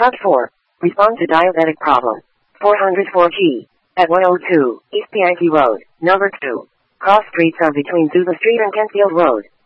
Hub 4. Respond to diabetic problem. 404G. At 102 East Yankee Road, number 2. Cross streets are between Zuba Street and Kentfield Road.